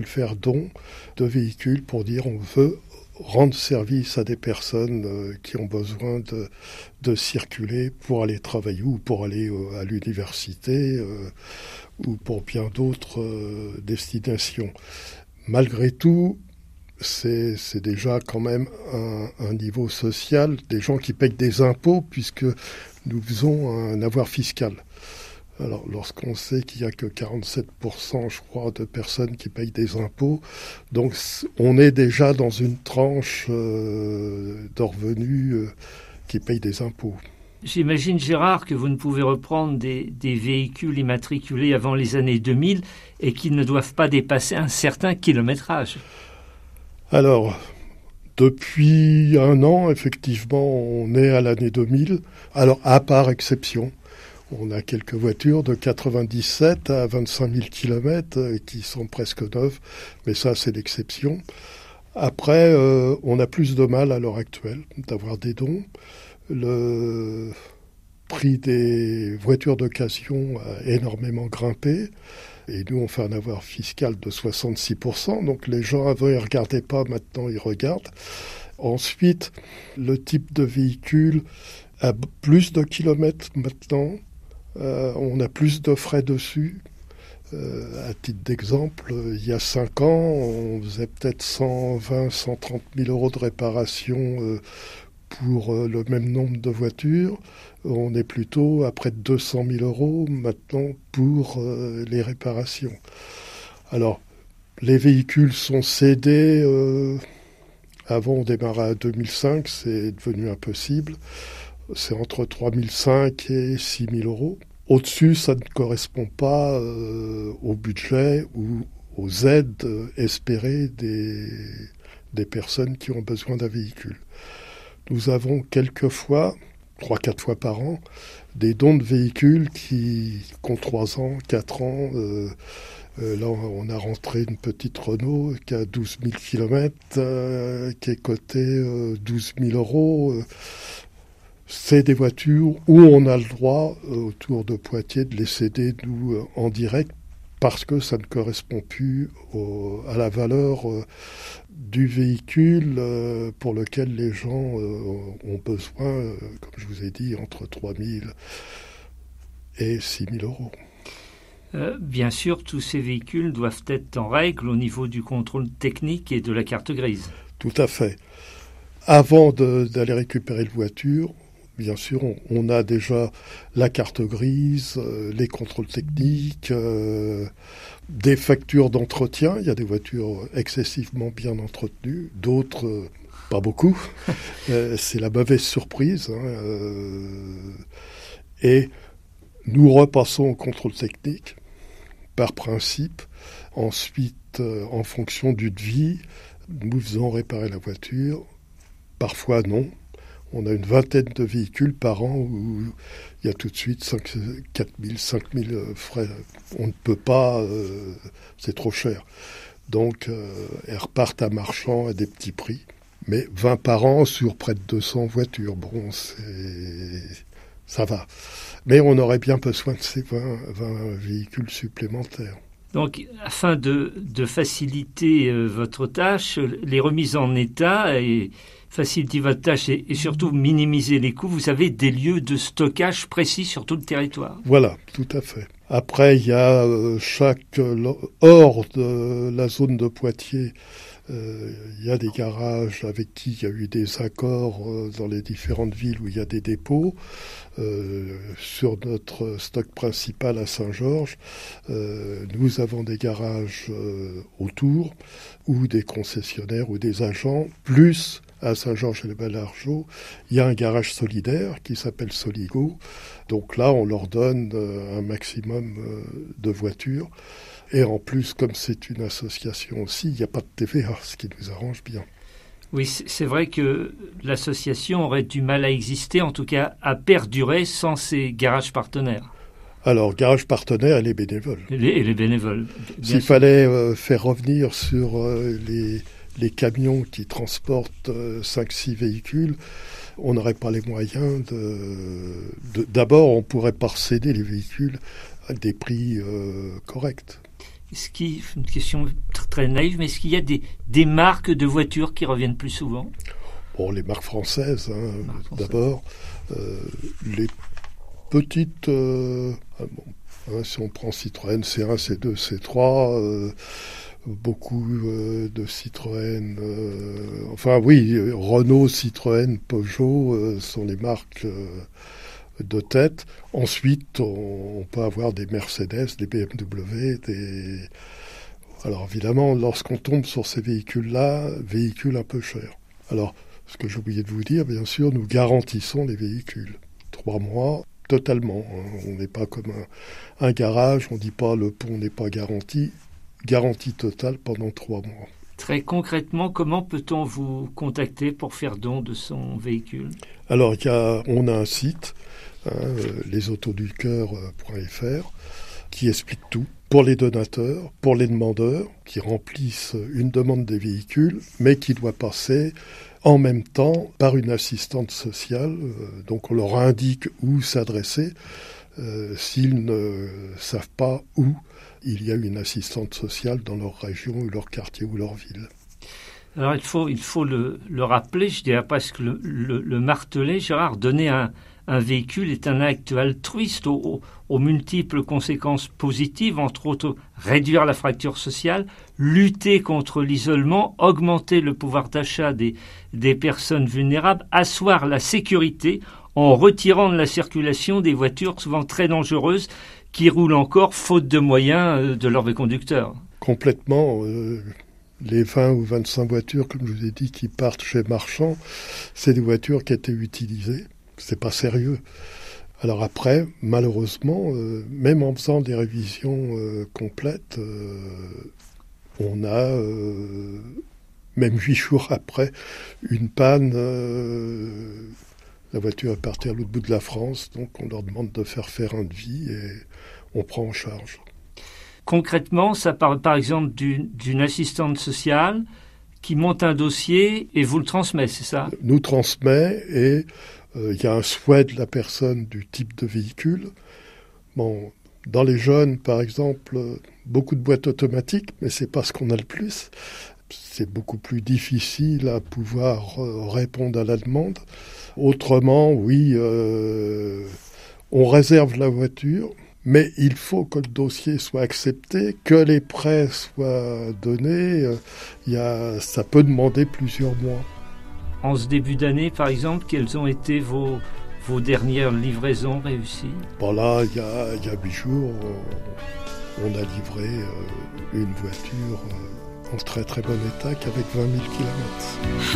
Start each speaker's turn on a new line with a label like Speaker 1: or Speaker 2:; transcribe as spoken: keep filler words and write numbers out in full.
Speaker 1: faire don de véhicules pour dire on veut rendre service à des personnes euh, qui ont besoin de, de circuler pour aller travailler ou pour aller euh, à l'université euh, ou pour bien d'autres euh, destinations. Malgré tout, c'est, c'est déjà quand même un, un niveau social, des gens qui payent des impôts puisque nous faisons un avoir fiscal. Alors, lorsqu'on sait qu'il n'y a que quarante-sept pour cent, je crois, de personnes qui payent des impôts, donc on est déjà dans une tranche euh, de revenus euh, qui payent des impôts.
Speaker 2: J'imagine, Gérard, que vous ne pouvez reprendre des, des véhicules immatriculés avant les années deux mille et qui ne doivent pas dépasser un certain kilométrage.
Speaker 1: Alors, depuis un an, effectivement, on est à l'année deux mille. Alors, à part exception, on a quelques voitures de quatre-vingt-dix-sept à vingt-cinq mille kilomètres qui sont presque neuves, mais ça, c'est l'exception. Après, euh, on a plus de mal à l'heure actuelle d'avoir des dons. Le prix des voitures d'occasion a énormément grimpé. Et nous, on fait un avoir fiscal de soixante-six pour cent. Donc les gens avant, ils ne regardaient pas, maintenant, ils regardent. Ensuite, le type de véhicule a plus de kilomètres maintenant. Euh, on a plus de frais dessus. Euh, à titre d'exemple, il y a cinq ans, on faisait peut-être cent vingt, cent trente mille euros de réparation euh, pour euh, le même nombre de voitures. On est plutôt à près de deux cent mille euros maintenant pour euh, les réparations. Alors, les véhicules sont cédés. Euh, avant, on démarrait à deux mille cinq, c'est devenu impossible. C'est entre trois mille cinq et six mille euros. Au-dessus, ça ne correspond pas euh, au budget ou aux aides euh, espérées des, des personnes qui ont besoin d'un véhicule. Nous avons quelquefois, trois quatre fois par an, des dons de véhicules qui, qui ont trois ans, quatre ans. Euh, euh, là, on a rentré une petite Renault qui a douze mille kilomètres, euh, qui est cotée euh, douze mille euros. Euh, C'est des voitures où on a le droit, euh, autour de Poitiers, de les céder, nous, euh, en direct, parce que ça ne correspond plus au, à la valeur euh, du véhicule euh, pour lequel les gens euh, ont besoin, euh, comme je vous ai dit, entre trois mille et six mille euros.
Speaker 2: Euh, bien sûr, tous ces véhicules doivent être en règle au niveau du contrôle technique et de la carte grise.
Speaker 1: Tout à fait. Avant de, d'aller récupérer la voiture, bien sûr, on, on a déjà la carte grise, euh, les contrôles techniques, euh, des factures d'entretien. Il y a des voitures excessivement bien entretenues, d'autres euh, pas beaucoup. euh, c'est la mauvaise surprise. Hein, euh, et nous repassons au contrôle technique par principe. Ensuite, euh, en fonction du devis, nous faisons réparer la voiture. Parfois non. On a une vingtaine de véhicules par an où il y a tout de suite cinq, quatre mille, cinq mille frais. On ne peut pas, euh, c'est trop cher. Donc, euh, elles repartent à marchand à des petits prix. Mais vingt par an sur près de deux cents voitures, bon, c'est, ça va. Mais on aurait bien besoin de ces vingt, vingt véhicules supplémentaires.
Speaker 2: Donc, afin de, de faciliter euh, votre tâche, les remises en état et faciliter votre tâche et, et surtout minimiser les coûts, vous avez des lieux de stockage précis sur tout le territoire.
Speaker 1: Voilà, tout à fait. Après, il y a euh, chaque euh, hors de la zone de Poitiers, euh, il y a des garages avec qui il y a eu des accords euh, dans les différentes villes où il y a des dépôts. Euh, sur notre stock principal à Saint-Georges, euh, nous avons des garages euh, autour ou des concessionnaires ou des agents, plus à Saint-Georges et les Balargeaux, il y a un garage solidaire qui s'appelle Soligo. Donc là, on leur donne euh, un maximum euh, de voitures. Et en plus, comme c'est une association aussi, il n'y a pas de T V A, ce qui nous arrange bien.
Speaker 2: Oui, c'est vrai que l'association aurait du mal à exister, en tout cas à perdurer sans ces garages partenaires. Alors,
Speaker 1: garage partenaire et les bénévoles.
Speaker 2: Et les, et les bénévoles.
Speaker 1: S'il sûr. fallait euh, faire revenir sur euh, les, les camions qui transportent euh, cinq six véhicules, on n'aurait pas les moyens de, de... D'abord, on ne pourrait pas céder les véhicules à des prix euh, corrects.
Speaker 2: Est-ce qu'il, une question très naïve, mais est-ce qu'il y a des, des marques de voitures qui reviennent plus souvent?
Speaker 1: Bon, les marques françaises, hein,
Speaker 2: marques françaises.
Speaker 1: D'abord. Euh, les petites... Euh, ah bon, hein, si on prend Citroën C un, C deux, C trois... Euh, beaucoup euh, de Citroën, euh, enfin oui, Renault, Citroën, Peugeot euh, sont les marques euh, de tête. Ensuite, on, on peut avoir des Mercedes, des B M W, des... Alors évidemment, lorsqu'on tombe sur ces véhicules-là, véhicules un peu chers. Alors, ce que j'ai oublié de vous dire, bien sûr, nous garantissons les véhicules. Trois mois, totalement. Hein. On n'est pas comme un, un garage, on ne dit pas le pont n'est pas garanti. Garantie totale pendant trois mois.
Speaker 2: Très concrètement, comment peut-on vous contacter pour faire don de son véhicule?
Speaker 1: Alors, il y a, on a un site, hein, les autos du cœur point f r, qui explique tout pour les donateurs, pour les demandeurs qui remplissent une demande des véhicules, mais qui doit passer en même temps par une assistante sociale. Donc, on leur indique où s'adresser euh, s'ils ne savent pas où il y a une assistante sociale dans leur région ou leur quartier ou leur ville.
Speaker 2: Alors il faut, il faut le, le rappeler, je dirais presque le, le, le marteler, Gérard, donner un, un véhicule est un acte altruiste aux, aux, aux multiples conséquences positives, entre autres réduire la fracture sociale, lutter contre l'isolement, augmenter le pouvoir d'achat des, des personnes vulnérables, asseoir la sécurité en retirant de la circulation des voitures souvent très dangereuses qui roulent encore faute de moyens de leurs conducteurs.
Speaker 1: Complètement. Euh, les vingt ou vingt-cinq voitures, comme je vous ai dit, qui partent chez Marchand, c'est des voitures qui étaient utilisées. C'est pas sérieux. Alors après, malheureusement, euh, même en faisant des révisions euh, complètes, euh, on a, euh, même huit jours après, une panne. Euh, la voiture est partie à l'autre bout de la France, donc on leur demande de faire faire un devis et on prend en charge.
Speaker 2: Concrètement, ça parle par exemple d'une, d'une assistante sociale qui monte un dossier et vous le transmet, c'est ça?
Speaker 1: Nous transmet et il euh, y a un souhait de la personne du type de véhicule. Bon, dans les jeunes, par exemple, beaucoup de boîtes automatiques, mais c'est pas ce qu'on a le plus. C'est beaucoup plus difficile à pouvoir euh, répondre à la demande. Autrement, oui, euh, on réserve la voiture, mais il faut que le dossier soit accepté, que les prêts soient donnés. Euh, y a, ça peut demander plusieurs mois.
Speaker 2: En ce début d'année, par exemple, quelles ont été vos, vos dernières livraisons réussies? Bon,
Speaker 1: là, il y a, y a huit jours, on, on a livré euh, une voiture euh, en très très bon état, qu'avec vingt mille kilomètres.